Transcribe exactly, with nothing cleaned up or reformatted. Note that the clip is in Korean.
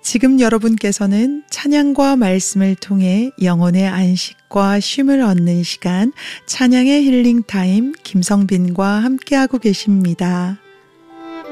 지금 여러분께서는 찬양과 말씀을 통해 영혼의 안식과 쉼을 얻는 시간, 찬양의 힐링 타임 김성빈과 함께하고 계십니다.